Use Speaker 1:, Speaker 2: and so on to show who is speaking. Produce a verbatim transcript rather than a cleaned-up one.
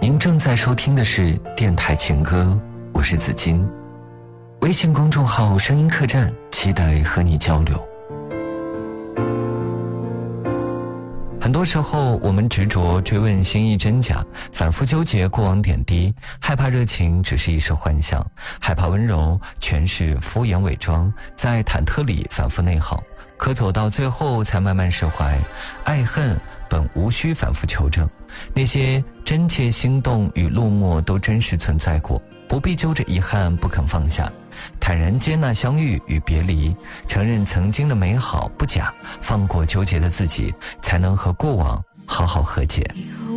Speaker 1: 您正在收听的是电台情歌，我是子金。微信公众号声音客栈，期待和你交流。很多时候我们执着追问心意真假，反复纠结过往点滴，害怕热情只是一时幻想，害怕温柔全是敷衍伪装，在忐忑里反复内耗，可走到最后才慢慢释怀。爱恨本无需反复求证，那些真切心动与落寞都真实存在过，不必揪着遗憾不肯放下，坦然接纳相遇与别离，承认曾经的美好不假，放过纠结的自己，才能和过往好好和解。